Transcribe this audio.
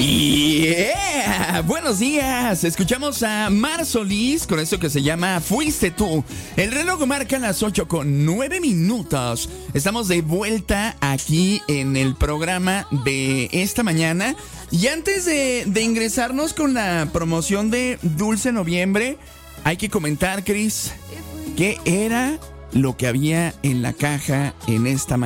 Yeah, buenos días. Escuchamos a Mar Solís con esto que se llama Fuiste tú. El reloj marca las 8:09. Estamos de vuelta aquí en el programa de esta mañana. Y antes de ingresarnos con la promoción de Dulce Noviembre, hay que comentar, Cris, qué era lo que había en la caja en esta mañana.